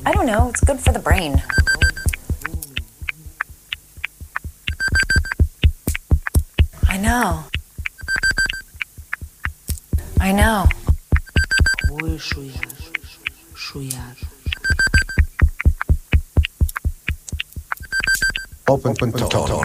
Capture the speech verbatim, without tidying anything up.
I don't know, it's good for the brain. I know. I know. Ruhe Shuya. Shuya. Open, open, talk.